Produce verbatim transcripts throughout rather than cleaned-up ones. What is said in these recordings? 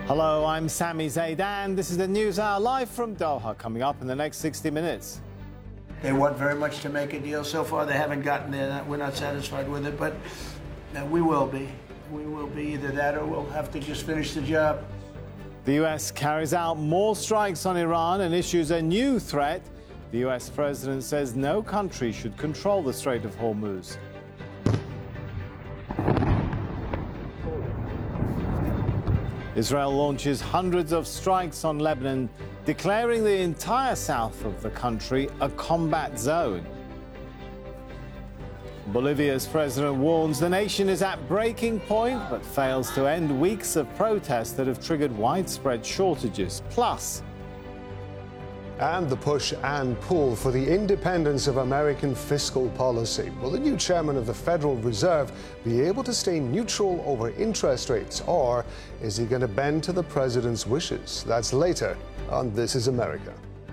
Hello, I'm Sami Zaidan. This is the News Hour live from Doha, coming up in the next sixty minutes. They want very much to make a deal. So far, they haven't gotten there. We're not satisfied with it, but uh, we will be. We will be either that or we'll have to just finish the job. The U S carries out more strikes on Iran and issues a new threat. The U S president says no country should control the Strait of Hormuz. Israel launches hundreds of strikes on Lebanon, declaring the entire south of the country a combat zone. Bolivia's president warns the nation is at breaking point, but fails to end weeks of protests that have triggered widespread shortages. Plus, and the push and pull for the independence of American fiscal policy. Will the new chairman of the Federal Reserve be able to stay neutral over interest rates, or is he going to bend to the president's wishes? That's later on This is America.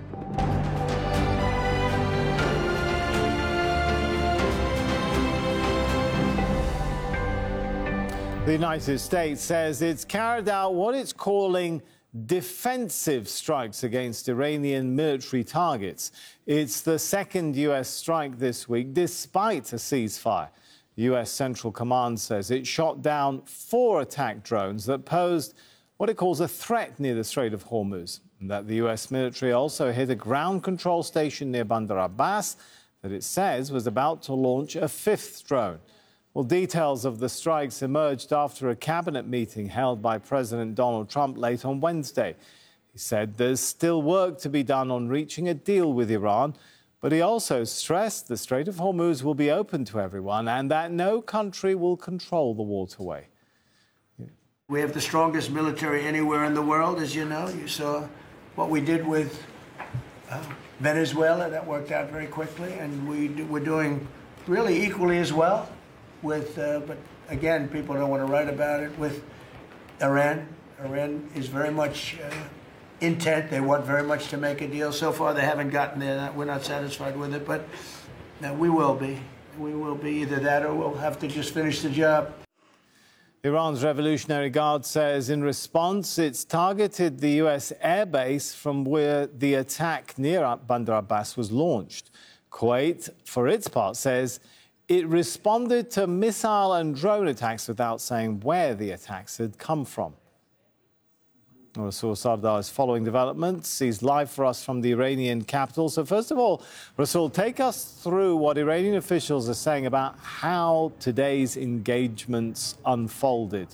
the United States says it's carried out what it's calling defensive strikes against Iranian military targets. It's the second U S strike this week, despite a ceasefire. U S Central Command says it shot down four attack drones that posed what it calls a threat near the Strait of Hormuz, and that the U S military also hit a ground control station near Bandar Abbas that it says was about to launch a fifth drone. Well, details of the strikes emerged after a cabinet meeting held by President Donald Trump late on Wednesday. He said there's still work to be done on reaching a deal with Iran, but he also stressed the Strait of Hormuz will be open to everyone and that no country will control the waterway. We have the strongest military anywhere in the world, as you know. You saw what we did with uh, Venezuela. That worked out very quickly, and we do, we're doing really equally as well with, uh, but again, people don't want to write about it, with Iran. Iran is very much uh, intent. They want very much to make a deal. So far, they haven't gotten there. We're not satisfied with it, but uh, we will be. We will be either that or we'll have to just finish the job. Iran's Revolutionary Guard says in response it's targeted the U S airbase from where the attack near Bandar Abbas was launched. Kuwait, for its part, says it responded to missile and drone attacks without saying where the attacks had come from. Rasul Sardar is following developments. He's live for us from the Iranian capital. So first of all, Rasul, take us through what Iranian officials are saying about how today's engagements unfolded.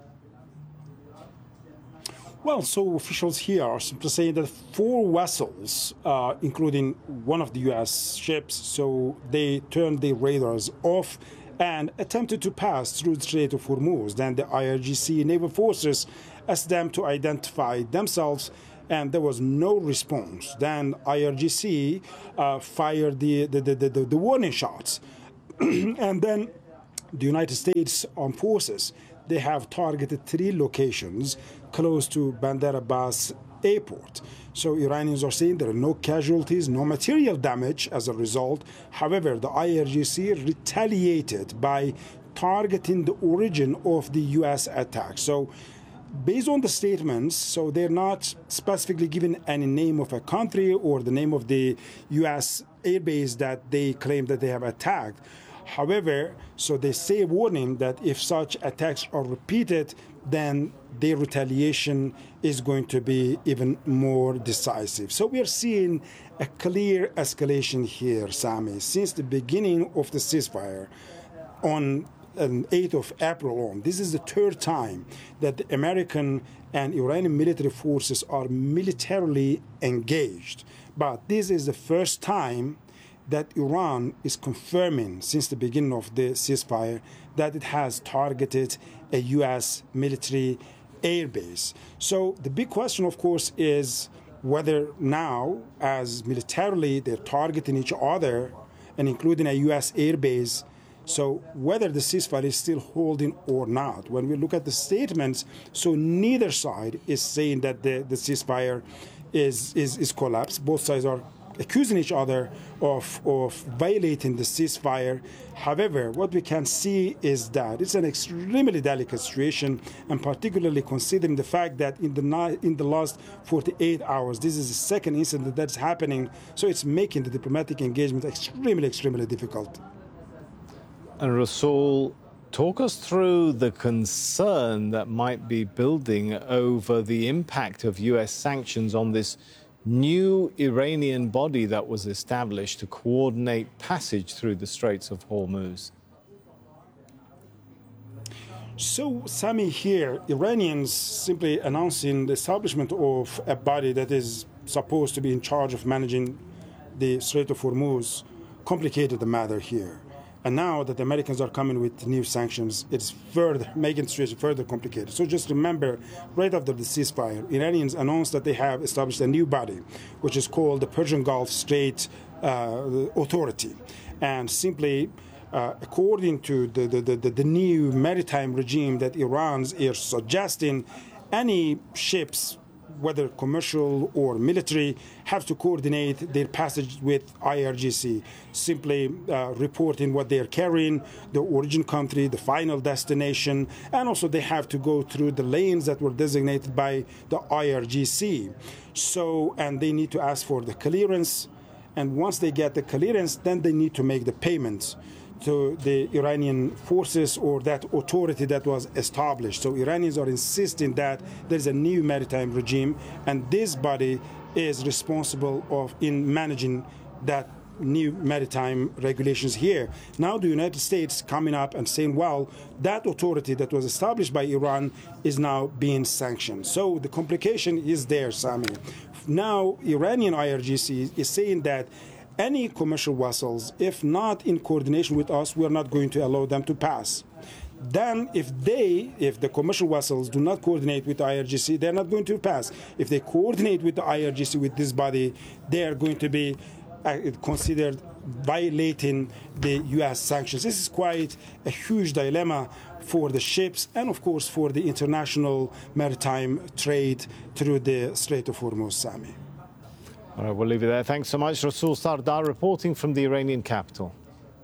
Well, so officials here are simply saying that four vessels, uh, including one of the U S ships, so they turned their radars off and attempted to pass through the Strait of Hormuz. Then the I R G C naval forces asked them to identify themselves, and there was no response. Then I R G C uh, fired the, the, the, the, the warning shots. And then the United States Armed Forces, they have targeted three locations close to Bandar Abbas airport. So Iranians are saying there are no casualties, no material damage as a result. However, the I R G C retaliated by targeting the origin of the U S attack. So based on the statements, so they're not specifically given any name of a country or the name of the U S airbase that they claim that they have attacked. However, so they say a warning that if such attacks are repeated, then their retaliation is going to be even more decisive. So we are seeing a clear escalation here, Sami, since the beginning of the ceasefire on the eighth of April on. This is the third time that the American and Iranian military forces are militarily engaged. But this is the first time that Iran is confirming since the beginning of the ceasefire that it has targeted a U S military airbase. So the big question, of course, is whether now, as militarily they're targeting each other and including a U S airbase, so whether the ceasefire is still holding or not. When we look at the statements, so neither side is saying that the, the ceasefire is, is, is collapsed. Both sides are accusing each other of, of violating the ceasefire. However, what we can see is that it's an extremely delicate situation, and particularly considering the fact that in the ni- in the last forty-eight hours, this is the second incident that's happening, so it's making the diplomatic engagement extremely, extremely difficult. And Rasool, talk us through the concern that might be building over the impact of U S sanctions on this new Iranian body that was established to coordinate passage through the Straits of Hormuz. So, Sami, here, Iranians simply announcing the establishment of a body that is supposed to be in charge of managing the Strait of Hormuz complicated the matter here. And now that the Americans are coming with new sanctions, it's further making the situation further complicated. So just remember, right after the ceasefire, Iranians announced that they have established a new body, which is called the Persian Gulf Strait uh, Authority. And simply, uh, according to the, the, the, the new maritime regime that Iran is suggesting, any ships, whether commercial or military, have to coordinate their passage with I R G C, simply uh, reporting what they are carrying, the origin country, the final destination, and also they have to go through the lanes that were designated by the I R G C. So, and they need to ask for the clearance, and once they get the clearance, then they need to make the payments to the Iranian forces or that authority that was established. So Iranians are insisting that there's a new maritime regime, and this body is responsible of in managing that new maritime regulations here. Now the United States coming up and saying, well, that authority that was established by Iran is now being sanctioned. So the complication is there, Sami. Now Iranian I R G C is saying that any commercial vessels, if not in coordination with us, we are not going to allow them to pass. Then if they, if the commercial vessels do not coordinate with the I R G C, they're not going to pass. If they coordinate with the I R G C, with this body, they are going to be uh, considered violating the U S sanctions. This is quite a huge dilemma for the ships and, of course, for the international maritime trade through the Strait of Hormuz, Sami. All right, we'll leave it there. Thanks so much. Rasool Sardar reporting from the Iranian capital.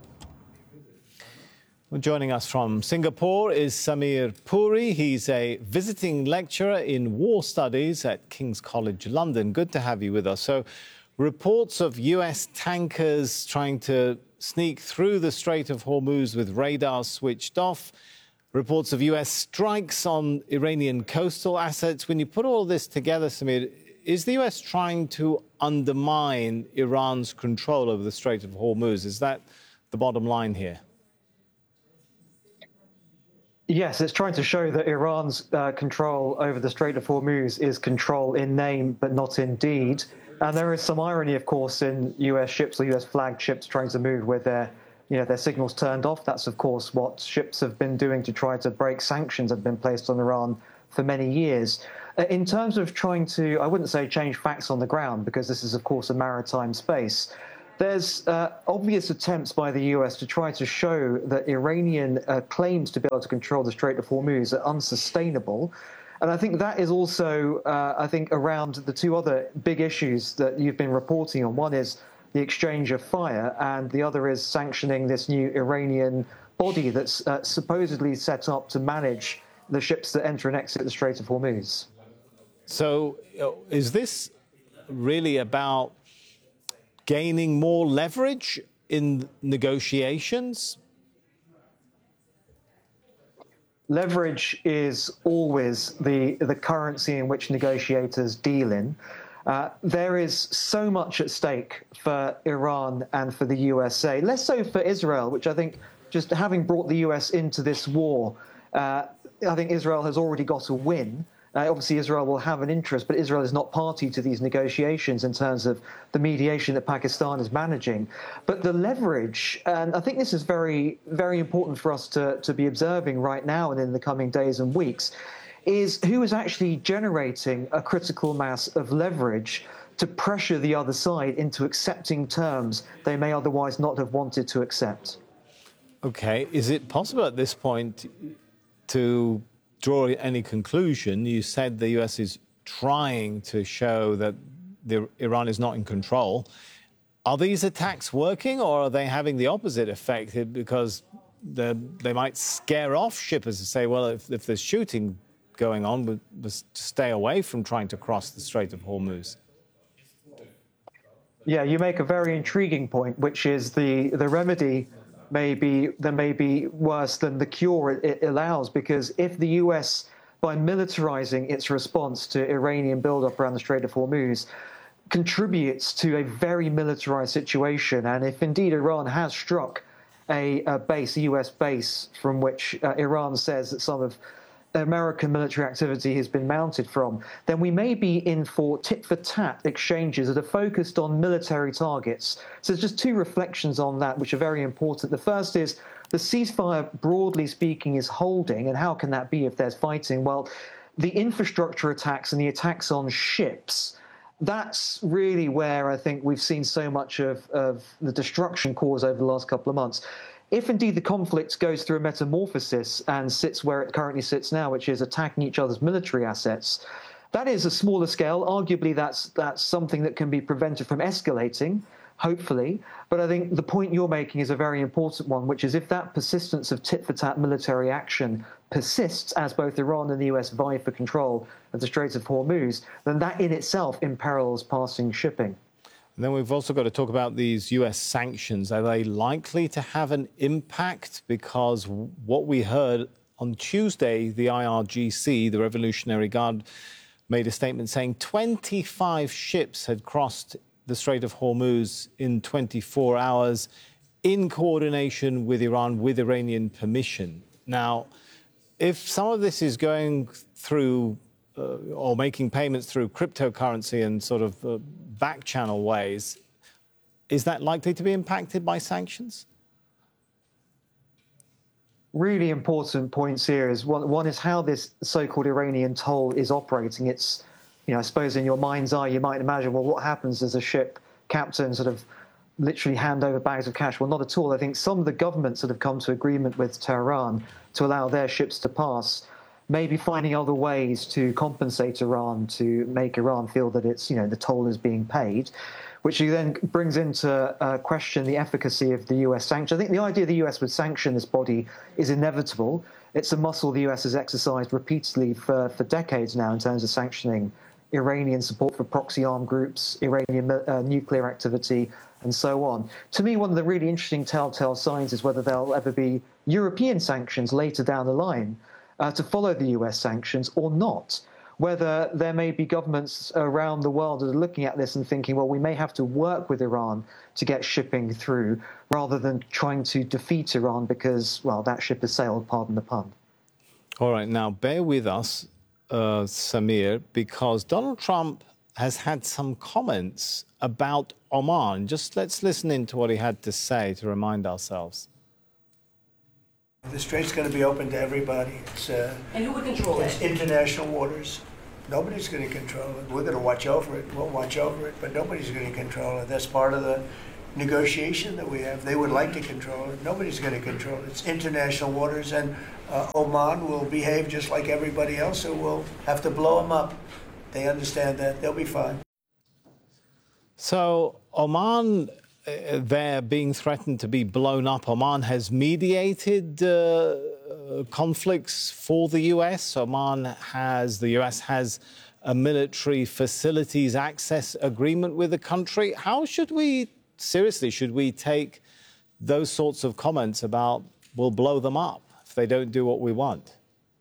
Well, joining us from Singapore is Samir Puri. He's a visiting lecturer in war studies at King's College London. Good to have you with us. So, reports of U S tankers trying to sneak through the Strait of Hormuz with radar switched off. Reports of U S strikes on Iranian coastal assets. When you put all this together, Samir, is the U S trying to undermine Iran's control over the Strait of Hormuz? Is that the bottom line here? Yes, it's trying to show that Iran's uh, control over the Strait of Hormuz is control in name, but not in deed. And there is some irony, of course, in U S ships or U S flagged ships trying to move with their, you know, their signals turned off. That's, of course, what ships have been doing to try to break sanctions that have been placed on Iran for many years. In terms of trying to, I wouldn't say change facts on the ground, because this is, of course, a maritime space. There's uh, obvious attempts by the U S to try to show that Iranian uh, claims to be able to control the Strait of Hormuz are unsustainable. And I think that is also, uh, I think, around the two other big issues that you've been reporting on. One is the exchange of fire, and the other is sanctioning this new Iranian body that's uh, supposedly set up to manage the ships that enter and exit the Strait of Hormuz. So is this really about gaining more leverage in negotiations? Leverage is always the, the currency in which negotiators deal in. Uh, there is so much at stake for Iran and for the U S A, less so for Israel, which I think, just having brought the U S into this war, uh, I think Israel has already got a win. Uh, obviously, Israel will have an interest, but Israel is not party to these negotiations in terms of the mediation that Pakistan is managing. But the leverage, and I think this is very, very important for us to, to be observing right now and in the coming days and weeks, is who is actually generating a critical mass of leverage to pressure the other side into accepting terms they may otherwise not have wanted to accept. Okay. Is it possible at this point to draw any conclusion? You said the U S is trying to show that the, Iran is not in control. Are these attacks working, or are they having the opposite effect? Because they might scare off shippers to say, well, if, if there's shooting going on, we'll, we'll stay away from trying to cross the Strait of Hormuz. Yeah, you make a very intriguing point, which is the, the remedy may be, there may be worse than the cure it, it allows, because if the U S, by militarizing its response to Iranian buildup around the Strait of Hormuz, contributes to a very militarized situation, and if indeed Iran has struck a, a base, a U S base, from which uh, Iran says that some of American military activity has been mounted from, then we may be in for tit-for-tat exchanges that are focused on military targets. So there's just two reflections on that which are very important. The first is the ceasefire, broadly speaking, is holding, and how can that be if there's fighting? Well, the infrastructure attacks and the attacks on ships, that's really where I think we've seen so much of, of the destruction caused over the last couple of months. If indeed the conflict goes through a metamorphosis and sits where it currently sits now, which is attacking each other's military assets, that is a smaller scale. Arguably, that's that's something that can be prevented from escalating, hopefully. But I think the point you're making is a very important one, which is if that persistence of tit-for-tat military action persists as both Iran and the U S vie for control of the Strait of Hormuz, then that in itself imperils passing shipping. And then we've also got to talk about these U S sanctions. Are they likely to have an impact? Because what we heard on Tuesday, the I R G C, the Revolutionary Guard, made a statement saying twenty-five ships had crossed the Strait of Hormuz in twenty-four hours in coordination with Iran, with Iranian permission. Now, if some of this is going through uh, or making payments through cryptocurrency and sort of uh, back channel ways, is that likely to be impacted by sanctions? Really important points here is one, one is how this so-called Iranian toll is operating. It's, you know, I suppose in your mind's eye, you might imagine, well, what happens as a ship captain sort of literally hand over bags of cash? Well, not at all. I think some of the governments that have come to agreement with Tehran to allow their ships to pass may be finding other ways to compensate Iran, to make Iran feel that it's, you know, the toll is being paid, which then brings into uh, question the efficacy of the U S sanction. I think the idea the U S would sanction this body is inevitable. It's a muscle the U S has exercised repeatedly for, for decades now in terms of sanctioning Iranian support for proxy armed groups, Iranian uh, nuclear activity, and so on. To me, one of the really interesting telltale signs is whether there'll ever be European sanctions later down the line uh, to follow the U S sanctions or not. Whether there may be governments around the world that are looking at this and thinking, well, we may have to work with Iran to get shipping through, rather than trying to defeat Iran because, well, that ship has sailed, pardon the pun. All right, now bear with us, uh, Samir, because Donald Trump has had some comments about Oman. Just let's listen in to what he had to say to remind ourselves. The strait's going to be open to everybody. It's, uh, and who would control it's it? International waters. Nobody's going to control it. We're going to watch over it. We'll watch over it, but nobody's going to control it. That's part of the negotiation that we have. They would like to control it. Nobody's going to control it. It's international waters, and uh, Oman will behave just like everybody else, so we'll have to blow them up. They understand that. They'll be fine. So Oman, uh, they're being threatened to be blown up. Oman has mediated uh, conflicts for the U S. Oman has, the U S has a military facilities access agreement with the country. How should we, seriously, should we take those sorts of comments about we'll blow them up if they don't do what we want?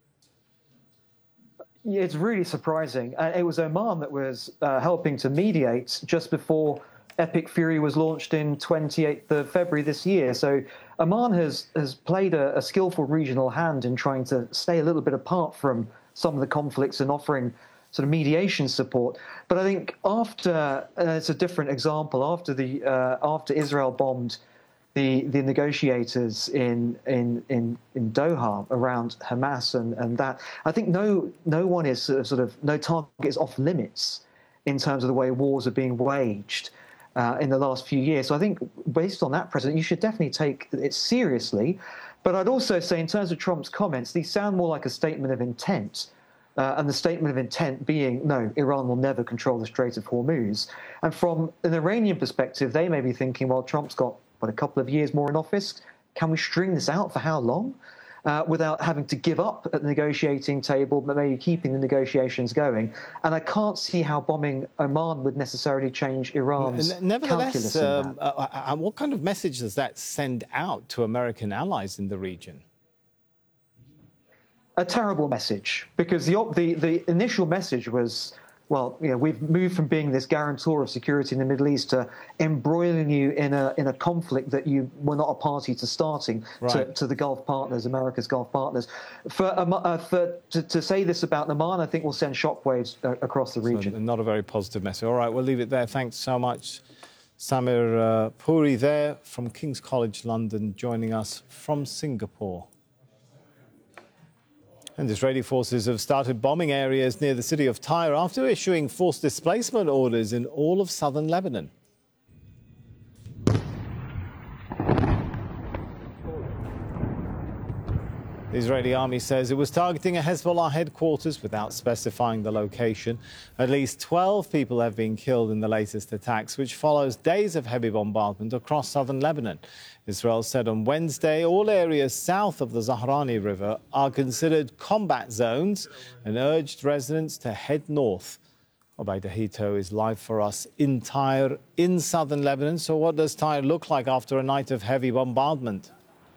Yeah, it's really surprising. Uh, it was Oman that was uh, helping to mediate just before Epic Fury was launched in twenty-eighth of February this year. So Oman has, has played a, a skillful regional hand in trying to stay a little bit apart from some of the conflicts and offering sort of mediation support. But I think after, uh, it's a different example, after, the, uh, after Israel bombed The, the negotiators in, in in in Doha around Hamas and, and that, I think no no one is sort of, sort of no target is off limits in terms of the way wars are being waged uh, in the last few years. So I think based on that precedent, you should definitely take it seriously. But I'd also say in terms of Trump's comments, these sound more like a statement of intent Uh, and the statement of intent being, no, Iran will never control the Strait of Hormuz. And from an Iranian perspective, they may be thinking, well, Trump's got, what, a couple of years more in office? Can we string this out for how long? Uh, without having to give up at the negotiating table, but maybe keeping the negotiations going. And I can't see how bombing Oman would necessarily change Iran's calculus in that. Um, uh, uh, what kind of message does that send out to American allies in the region? A terrible message, because the, the, the initial message was, well, you know, we've moved from being this guarantor of security in the Middle East to embroiling you in a in a conflict that you were not a party to starting right. to, to the Gulf partners, America's Gulf partners. For, um, uh, for to, to say this about Oman, I think will send shockwaves uh, across the region. So not a very positive message. All right, we'll leave it there. Thanks so much, Samir uh, Puri there from King's College London, joining us from Singapore. And Israeli forces have started bombing areas near the city of Tyre after issuing forced displacement orders in all of southern Lebanon. The Israeli army says it was targeting a Hezbollah headquarters without specifying the location. At least twelve people have been killed in the latest attacks, which follows days of heavy bombardment across southern Lebanon. Israel said on Wednesday all areas south of the Zahrani River are considered combat zones and urged residents to head north. Obaida Hito is live for us in Tyre in southern Lebanon. So what does Tyre look like after a night of heavy bombardment?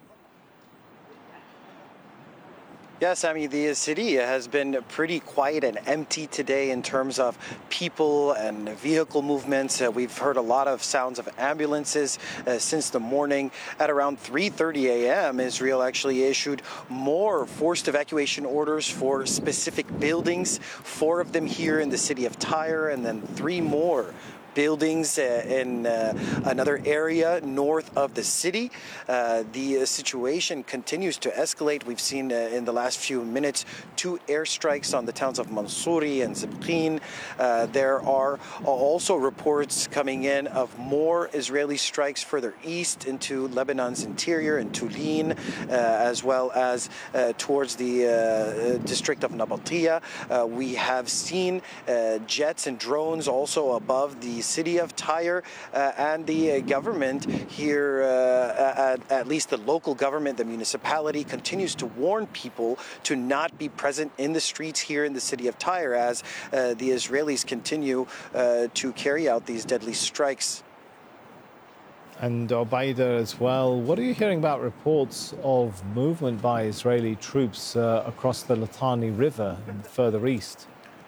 Yes, I mean, the city has been pretty quiet and empty today in terms of people and vehicle movements. Uh, we've heard a lot of sounds of ambulances uh, since the morning. At around three thirty a m, Israel actually issued more forced evacuation orders for specific buildings, four of them here in the city of Tyre, and then three more buildings uh, in uh, another area north of the city. Uh, the uh, situation continues to escalate. We've seen uh, in the last few minutes two airstrikes on the towns of Mansouri and Zibqin. Uh, there are also reports coming in of more Israeli strikes further east into Lebanon's interior, in Tulin, uh, as well as uh, towards the uh, district of Nabatia. Uh, we have seen uh, jets and drones also above the city of Tyre, uh, and the uh, government here, uh, at, at least the local government, the municipality, continues to warn people to not be present in the streets here in the city of Tyre as uh, the Israelis continue uh, to carry out these deadly strikes. And Obaida as well, what are you hearing about reports of movement by Israeli troops uh, across the Litani River and further east?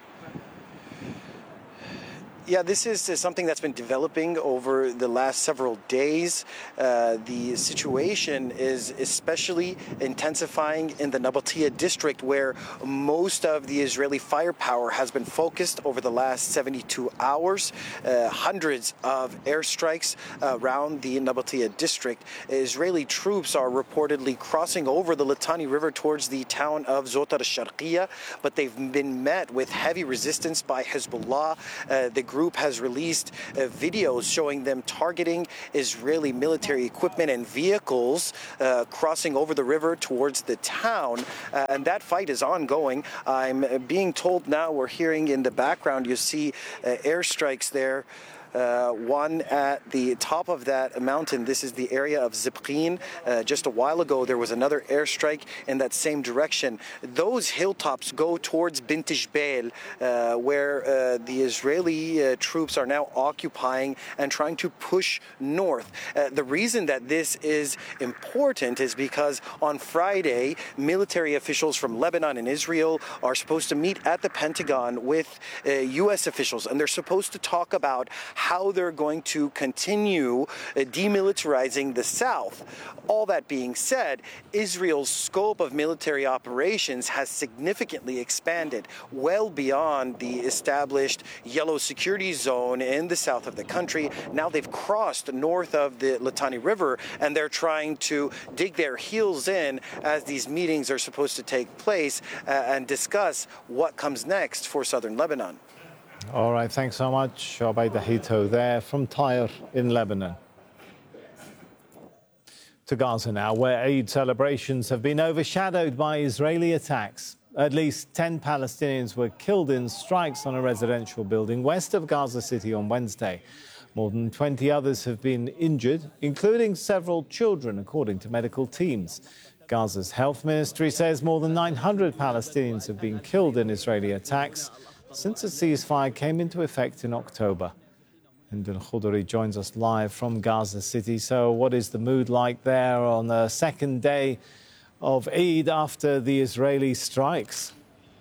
Yeah, this is something that's been developing over the last several days. Uh, the situation is especially intensifying in the Nabatia district, where most of the Israeli firepower has been focused over the last seventy-two hours. Uh, hundreds of airstrikes around the Nabatia district. Israeli troops are reportedly crossing over the Litani River towards the town of Zotar al-Sharqiyya, but they've been met with heavy resistance by Hezbollah. Uh, the group has released uh, videos showing them targeting Israeli military equipment and vehicles uh, crossing over the river towards the town, uh, and that fight is ongoing. I'm being told now, we're hearing in the background, you see uh, airstrikes there. Uh, one at the top of that mountain. This is the area of Zibqin. Uh, just a while ago, there was another airstrike in that same direction. Those hilltops go towards Bint Jbeil, uh, where uh, the Israeli uh, troops are now occupying and trying to push north. Uh, the reason that this is important is because on Friday, military officials from Lebanon and Israel are supposed to meet at the Pentagon with uh, U S officials, and they're supposed to talk about how they're going to continue uh, demilitarizing the south. All that being said, Israel's scope of military operations has significantly expanded well beyond the established yellow security zone in the south of the country. Now they've crossed north of the Litani River, and they're trying to dig their heels in as these meetings are supposed to take place uh, and discuss what comes next for southern Lebanon. All right, thanks so much, Obaida Hito there from Tyre in Lebanon. To Gaza now, where Eid celebrations have been overshadowed by Israeli attacks. At least ten Palestinians were killed in strikes on a residential building west of Gaza City on Wednesday. More than twenty others have been injured, including several children, according to medical teams. Gaza's health ministry says more than nine hundred Palestinians have been killed in Israeli attacks since the ceasefire came into effect in October. Hind al-Khoudary joins us live from Gaza City. So what is the mood like there on the second day of Eid after the Israeli strikes?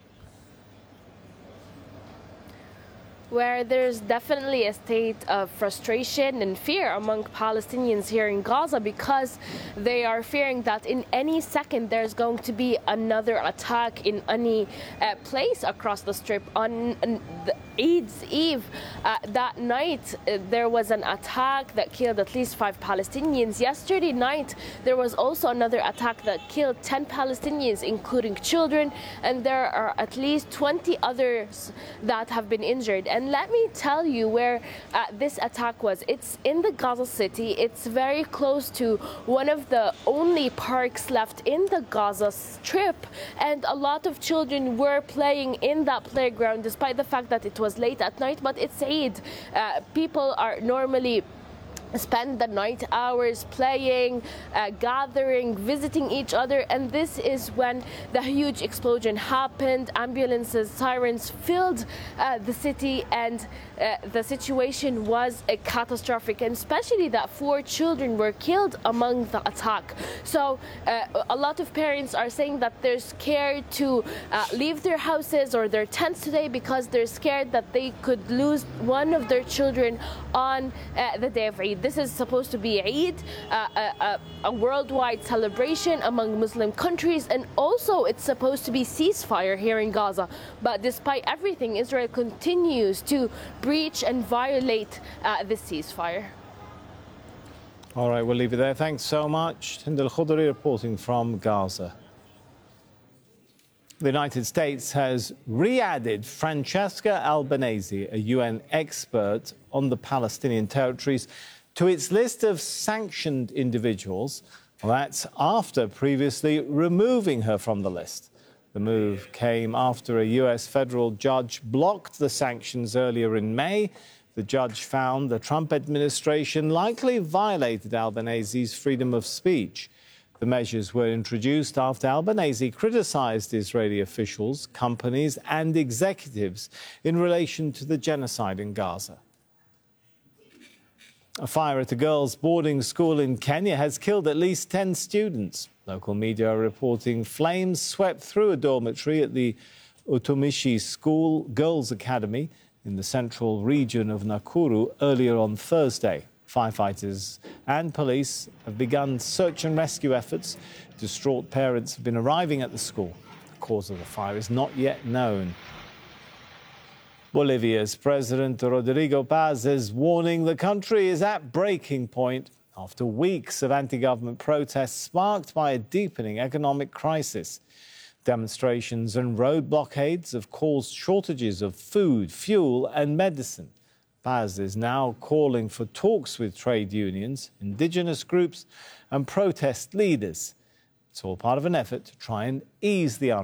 Where there's definitely a state of frustration and fear among Palestinians here in Gaza, because they are fearing that in any second there's going to be another attack in any uh, place across the strip. On, on the Eid's Eve, uh, that night, uh, there was an attack that killed at least five Palestinians. Yesterday night, there was also another attack that killed ten Palestinians, including children, and there are at least twenty others that have been injured. And And let me tell you where uh, this attack was. It's in the Gaza City. It's very close to one of the only parks left in the Gaza Strip. And a lot of children were playing in that playground, despite the fact that it was late at night. But it's Eid. Uh, people are normally spend the night hours playing, uh, gathering, visiting each other, and this is when the huge explosion happened. Ambulances, sirens filled uh, the city, and uh, the situation was uh, catastrophic, and especially that four children were killed among the attack. So uh, a lot of parents are saying that they're scared to uh, leave their houses or their tents today because they're scared that they could lose one of their children on uh, the day of Eid. This is supposed to be Eid, uh, a, a, a worldwide celebration among Muslim countries, and also it's supposed to be ceasefire here in Gaza. But despite everything, Israel continues to breach and violate uh, this ceasefire. All right, we'll leave it there. Thanks so much. Hind al-Khoudary reporting from Gaza. The United States has re-added Francesca Albanese, a U N expert on the Palestinian territories, to its list of sanctioned individuals. Well, that's after previously removing her from the list. The move came after a U S federal judge blocked the sanctions earlier in May. The judge found the Trump administration likely violated Albanese's freedom of speech. The measures were introduced after Albanese criticized Israeli officials, companies and executives in relation to the genocide in Gaza. A fire at a girls' boarding school in Kenya has killed at least ten students. Local media are reporting flames swept through a dormitory at the Utumishi School Girls' Academy in the central region of Nakuru earlier on Thursday. Firefighters and police have begun search and rescue efforts. Distraught parents have been arriving at the school. The cause of the fire is not yet known. Bolivia's President Rodrigo Paz is warning the country is at breaking point after weeks of anti-government protests sparked by a deepening economic crisis. Demonstrations and road blockades have caused shortages of food, fuel and medicine. Paz is now calling for talks with trade unions, indigenous groups and protest leaders. It's all part of an effort to try and ease the